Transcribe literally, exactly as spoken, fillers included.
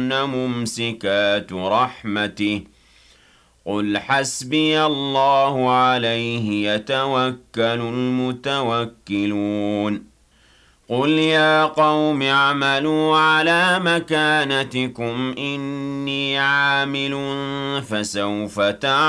هن ممسكات رحمته قل حسبي الله عليه يتوكل المتوكلون قل يا قوم اعملوا على مكانتكم إني عامل فسوف تعلمون